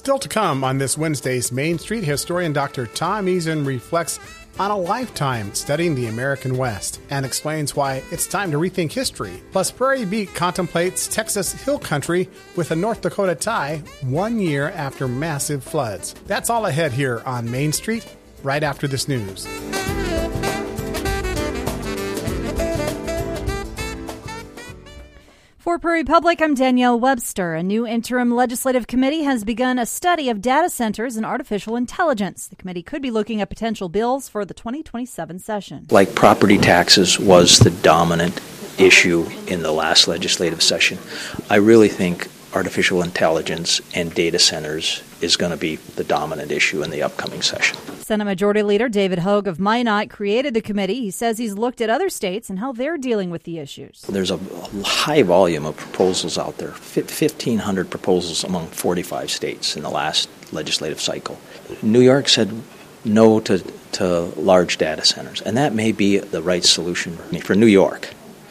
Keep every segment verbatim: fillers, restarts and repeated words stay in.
Still to come on this Wednesday's Main Street, historian Doctor Tom Eason reflects on a lifetime studying the American West and explains why it's time to rethink history. Plus, Prairie Beat contemplates Texas Hill Country with a North Dakota tie one year after massive floods. That's all ahead here on Main Street, right after this news. For Prairie Public, I'm Danielle Webster. A new interim legislative committee has begun a study of data centers and artificial intelligence. The committee could be looking at potential bills for the twenty twenty-seven session. Like property taxes was the dominant issue in the last legislative session, I really think artificial intelligence and data centers is going to be the dominant issue in the upcoming session. Senate Majority Leader David Hogue of Minot created the committee. He says he's looked at other states and how they're dealing with the issues. There's a high volume of proposals out there, fifteen hundred proposals among forty-five states in the last legislative cycle. New York said no to, to large data centers, and that may be the right solution for New York.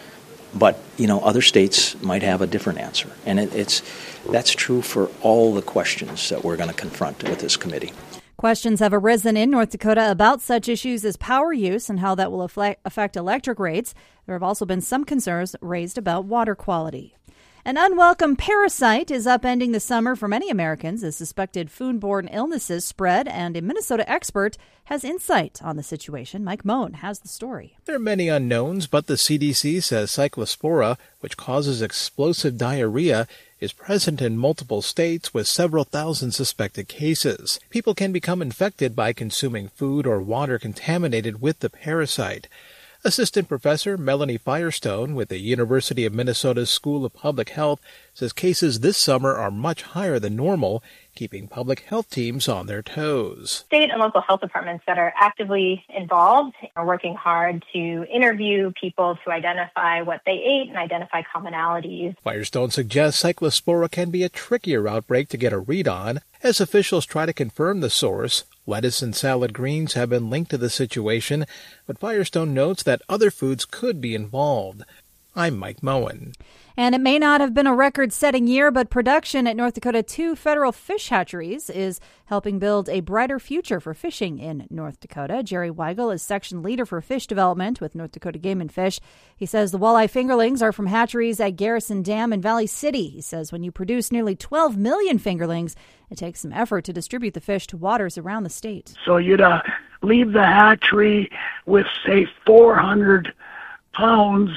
But, you know, other states might have a different answer. And it, it's that's true for all the questions that we're going to confront with this committee. Questions have arisen in North Dakota about such issues as power use and how that will affect electric rates. There have also been some concerns raised about water quality. An unwelcome parasite is upending the summer for many Americans as suspected foodborne illnesses spread, and a Minnesota expert has insight on the situation. Mike Moen has the story. There are many unknowns, but the C D C says Cyclospora, which causes explosive diarrhea, is present in multiple states with several thousand suspected cases. People can become infected by consuming food or water contaminated with the parasite. Assistant Professor Melanie Firestone with the University of Minnesota's School of Public Health says cases this summer are much higher than normal, keeping public health teams on their toes. State and local health departments that are actively involved are working hard to interview people to identify what they ate and identify commonalities. Firestone suggests Cyclospora can be a trickier outbreak to get a read on. As officials try to confirm the source, lettuce and salad greens have been linked to the situation, but Firestone notes that other foods could be involved. I'm Mike Moen. And it may not have been a record-setting year, but production at North Dakota two federal fish hatcheries is helping build a brighter future for fishing in North Dakota. Jerry Weigel is section leader for fish development with North Dakota Game and Fish. He says the walleye fingerlings are from hatcheries at Garrison Dam and Valley City. He says when you produce nearly twelve million fingerlings, it takes some effort to distribute the fish to waters around the state. So you'd uh, leave the hatchery with, say, four hundred pounds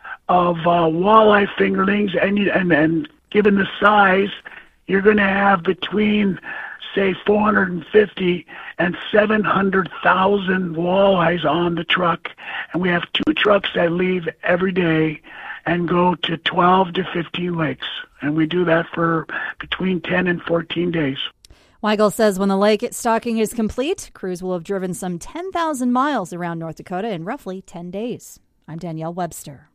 of uh, walleye fingerlings, and, you, and and given the size, you're going to have between, say, four hundred fifty and seven hundred thousand walleyes on the truck. And we have two trucks that leave every day and go to twelve to fifteen lakes. And we do that for between ten and fourteen days. Weigel says when the lake stocking is complete, crews will have driven some ten thousand miles around North Dakota in roughly ten days. I'm Danielle Webster.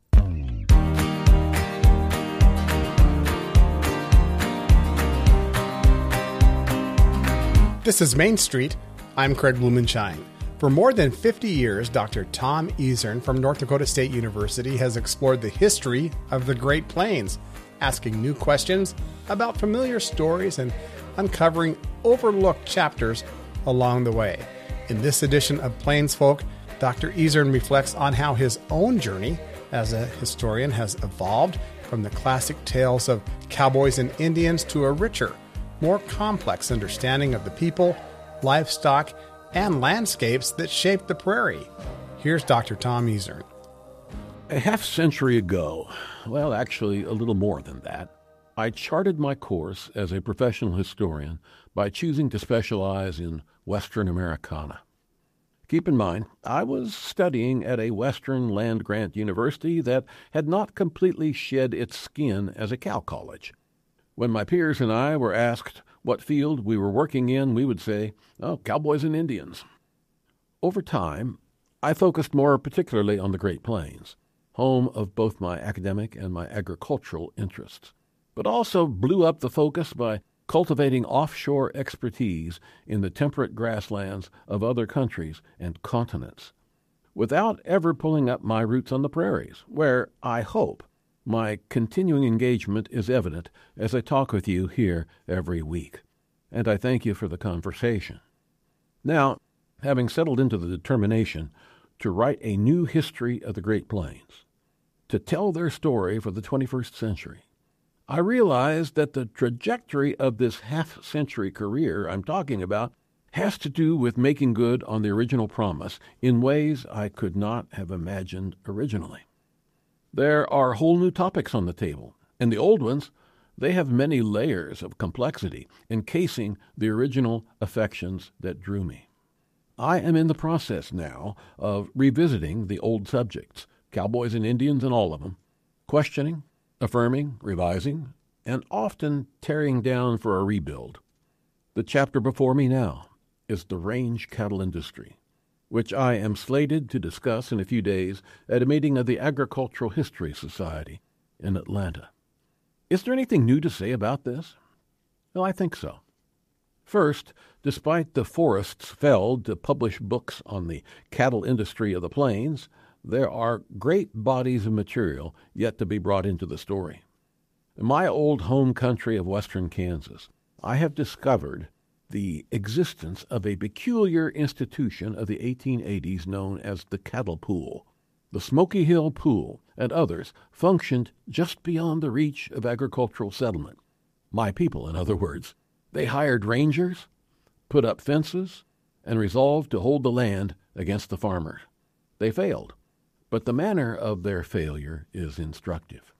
This is Main Street. I'm Craig Blumenshine. For more than fifty years, Doctor Tom Eason from North Dakota State University has explored the history of the Great Plains, asking new questions about familiar stories and uncovering overlooked chapters along the way. In this edition of Plains Folk, Doctor Eason reflects on how his own journey as a historian has evolved from the classic tales of cowboys and Indians to a richer, more complex understanding of the people, livestock, and landscapes that shaped the prairie. Here's Doctor Tom Eason. A half century ago, well, actually a little more than that, I charted my course as a professional historian by choosing to specialize in Western Americana. Keep in mind, I was studying at a Western land-grant university that had not completely shed its skin as a cow college. When my peers and I were asked what field we were working in, we would say, oh, cowboys and Indians. Over time, I focused more particularly on the Great Plains, home of both my academic and my agricultural interests, but also blew up the focus by cultivating offshore expertise in the temperate grasslands of other countries and continents, without ever pulling up my roots on the prairies, where, I hope, my continuing engagement is evident as I talk with you here every week. and I thank you for the conversation. Now, having settled into the determination to write a new history of the Great Plains, to tell their story for the twenty-first century, I realized that the trajectory of this half-century career I'm talking about has to do with making good on the original promise in ways I could not have imagined originally. There are whole new topics on the table, and the old ones, they have many layers of complexity encasing the original affections that drew me. I am in the process now of revisiting the old subjects, cowboys and Indians and all of them, questioning, affirming, revising, and often tearing down for a rebuild. The chapter before me now is the range cattle industry, which I am slated to discuss in a few days at a meeting of the Agricultural History Society in Atlanta. Is there anything new to say about this? Well, I think so. First, despite the forests felled to publish books on the cattle industry of the plains, there are great bodies of material yet to be brought into the story. In my old home country of western Kansas, I have discovered the existence of a peculiar institution of the eighteen eighties known as the Cattle Pool. The Smoky Hill Pool and others functioned just beyond the reach of agricultural settlement. My people, in other words. They hired rangers, put up fences, and resolved to hold the land against the farmers. They failed, but the manner of their failure is instructive.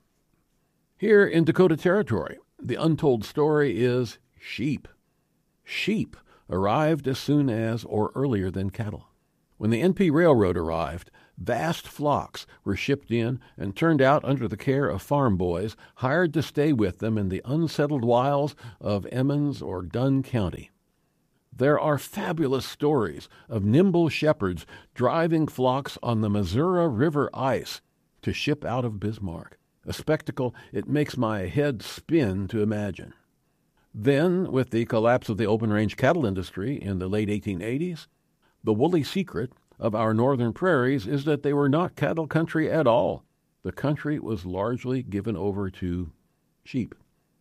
Here in Dakota Territory, the untold story is sheep. Sheep arrived as soon as or earlier than cattle. When the N P Railroad arrived, vast flocks were shipped in and turned out under the care of farm boys hired to stay with them in the unsettled wilds of Emmons or Dunn County. There are fabulous stories of nimble shepherds driving flocks on the Missouri River ice to ship out of Bismarck, a spectacle it makes my head spin to imagine. Then, with the collapse of the open-range cattle industry in the late eighteen eighties, the woolly secret of our northern prairies is that they were not cattle country at all. The country was largely given over to sheep.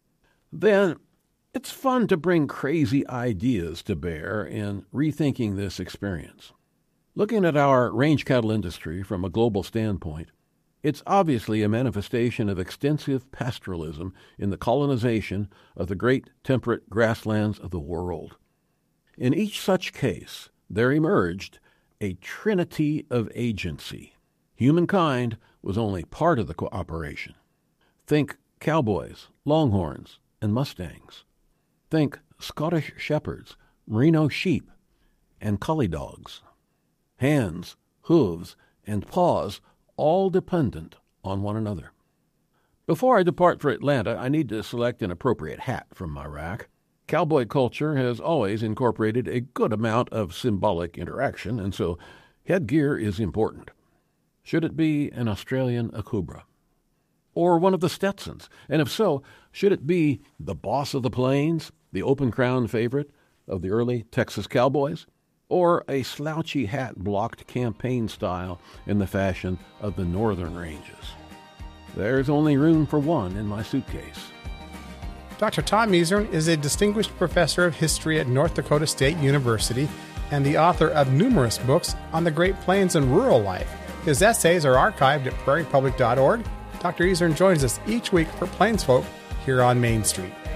Then, it's fun to bring crazy ideas to bear in rethinking this experience. Looking at our range cattle industry from a global standpoint, it's obviously a manifestation of extensive pastoralism in the colonization of the great temperate grasslands of the world. In each such case, there emerged a trinity of agency. Humankind was only part of the cooperation. Think cowboys, longhorns, and mustangs. Think Scottish shepherds, merino sheep, and collie dogs. Hands, hooves, and paws all dependent on one another. Before I depart for Atlanta, I need to select an appropriate hat from my rack. Cowboy culture has always incorporated a good amount of symbolic interaction, and so headgear is important. Should it be an Australian Akubra? Or one of the Stetsons? And if so, should it be the Boss of the Plains, the open-crown favorite of the early Texas cowboys? Or a slouchy hat blocked campaign style in the fashion of the northern ranges? There's only room for one in my suitcase. Doctor Tom Isern is a distinguished professor of history at North Dakota State University and the author of numerous books on the Great Plains and rural life. His essays are archived at prairie public dot org. Doctor Isern joins us each week for Plains Folk here on Main Street.